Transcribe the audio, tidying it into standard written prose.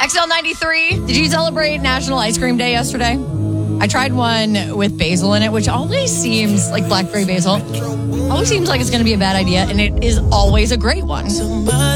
XL93, did you celebrate National Ice Cream Day yesterday? I tried one with basil in it, which always seems like blackberry basil. Always seems like it's going to be a bad idea, and it is always a great one.